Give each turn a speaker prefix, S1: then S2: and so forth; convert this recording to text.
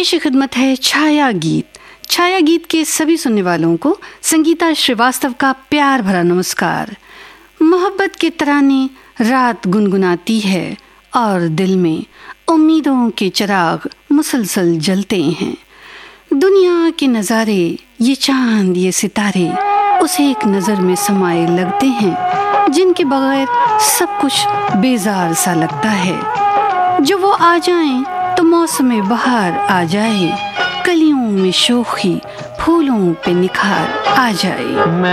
S1: पेश खिदमत है छाया गीत। छाया गीत के सभी सुनने वालों को संगीता श्रीवास्तव का प्यार भरा नमस्कार। मोहब्बत के तराने रात गुनगुनाती है और दिल में उम्मीदों के चिराग मुसलसल जलते हैं। दुनिया के नज़ारे, ये चांद, ये सितारे उसे एक नज़र में समाये लगते हैं, जिनके बगैर सब कुछ बेजार सा लगता है। जो वो आ जाएं तो मौसम बहार आ जाए, कलियों में शोखी, फूलों पे निखार आ जाए।